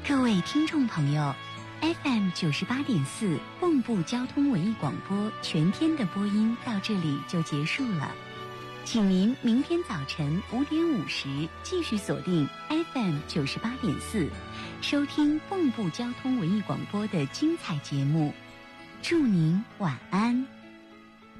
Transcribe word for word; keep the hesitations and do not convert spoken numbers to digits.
各位听众朋友 ，F M 九十八点四蚌埠交通文艺广播全天的播音到这里就结束了，请您明天早晨五点五十继续锁定 F M 九十八点四，收听蚌埠交通文艺广播的精彩节目。祝您晚安。